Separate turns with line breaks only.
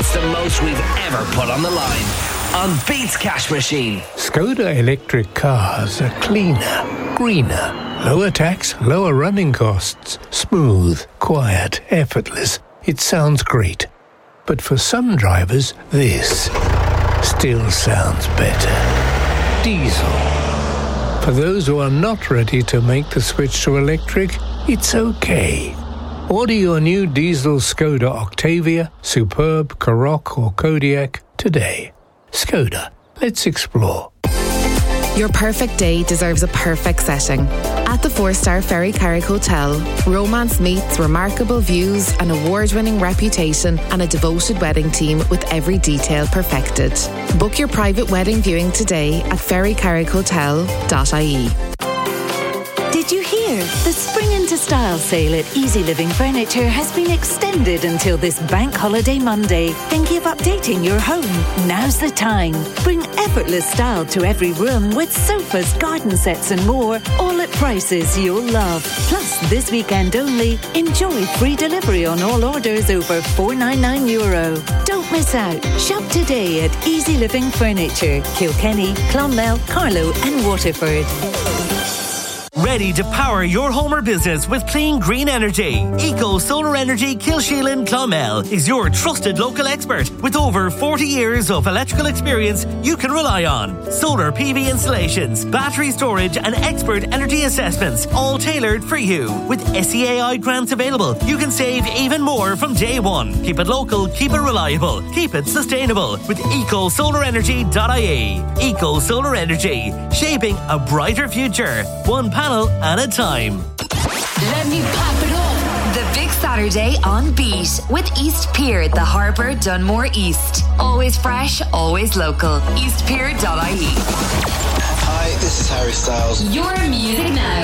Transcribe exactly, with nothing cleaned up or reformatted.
It's the most we've ever put on the line on Beats Cash Machine.
Skoda electric cars are cleaner, greener, lower tax, lower running costs, smooth, quiet, effortless. It sounds great. But for some drivers, this still sounds better. Diesel. For those who are not ready to make the switch to electric, it's okay. Order your new diesel Skoda Octavia, Superb, Karoq or Kodiaq today. Skoda. Let's explore.
Your perfect day deserves a perfect setting. At the four-star Ferry Carrick Hotel, romance meets remarkable views, an award-winning reputation and a devoted wedding team with every detail perfected. Book your private wedding viewing today at ferry carrick hotel dot I E.
Did you hear? The Spring into Style sale at Easy Living Furniture has been extended until this bank holiday Monday. Thinking of updating your home? Now's the time. Bring effortless style to every room with sofas, garden sets and more, all at prices you'll love. Plus, this weekend only, enjoy free delivery on all orders over four ninety-nine euro. Don't miss out. Shop today at Easy Living Furniture, Kilkenny, Clonmel, Carlow and Waterford.
Ready to power your home or business with clean green energy? Eco Solar Energy Kilsheelan Clonmel is your trusted local expert with over forty years of electrical experience you can rely on. Solar P V installations, battery storage and expert energy assessments, all tailored for you. With S E A I grants available, you can save even more from day one. Keep it local, keep it reliable, keep it sustainable with eco solar energy dot I E. Eco Solar Energy, shaping a brighter future. One panel at a time.
Let me pop it up. The Big Saturday on Beat with East Pier, the Harbour, Dunmore East. Always fresh, always local. east pier dot I E.
Hi, this is Harry Styles.
Your music now.